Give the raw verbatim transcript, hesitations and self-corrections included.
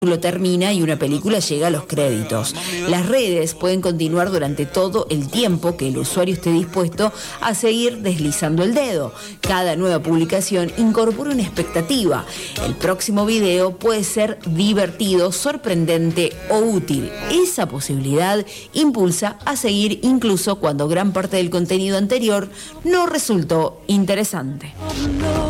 Lo termina y una película llega a los créditos. Las redes pueden continuar durante todo el tiempo que el usuario esté dispuesto a seguir deslizando el dedo. Cada nueva publicación incorpora una expectativa. El próximo video puede ser divertido, sorprendente o útil. Esa posibilidad impulsa a seguir incluso cuando gran parte del contenido anterior no resultó interesante.